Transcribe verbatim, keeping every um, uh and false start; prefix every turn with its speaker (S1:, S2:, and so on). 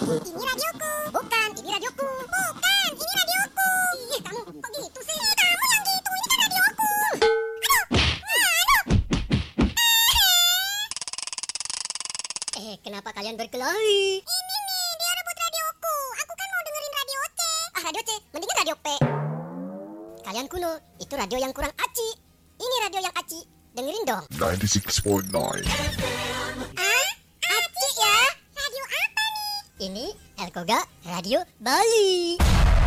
S1: Ini radioku. Bukan, ini radioku. Bukan, ini radioku. Ih, kamu kok gitu sih? Kamu yang gitu, ini kan radioku. Aduh, aduh.
S2: Eh, kenapa kalian berkelahi?
S1: Ini nih, dia rebut radioku. Aku kan mau dengerin radio C.
S2: Ah, radio C, mendingan radio P. Kalian kuno, itu radio yang kurang aci. Ini radio yang aci. Dengerin dong.
S3: ninety-six point nine.
S1: Ah, aci ya? Radio apa nih?
S2: Ini Elkoga Radio Bali.